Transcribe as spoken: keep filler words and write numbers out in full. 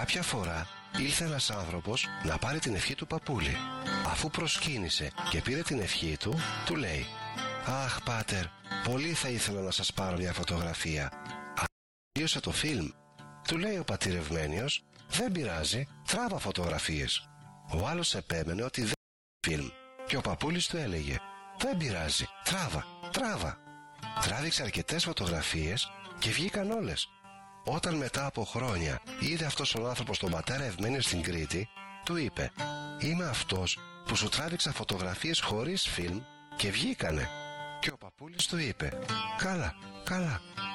Κάποια φορά ήλθε ένας άνθρωπος να πάρει την ευχή του παππούλη. Αφού προσκύνησε και πήρε την ευχή του, του λέει: «Αχ, πάτερ, πολύ θα ήθελα να σας πάρω μια φωτογραφία. Τελείωσε το φιλμ». Του λέει ο πατηρευμένιος: «Δεν πειράζει, τράβα φωτογραφίες». Ο άλλος επέμενε ότι δεν φιλμ και ο παππούλης του έλεγε: «Δεν πειράζει, τράβα, τράβα». Τράβηξε αρκετές φωτογραφίες και βγήκαν όλες. Όταν μετά από χρόνια είδε αυτός ο άνθρωπος τον πατέρα Ευμένιο στην Κρήτη, του είπε: «Είμαι αυτός που σου τράβηξα φωτογραφίες χωρίς φιλμ και βγήκανε». Και ο παππούλης του είπε: «Καλά, καλά,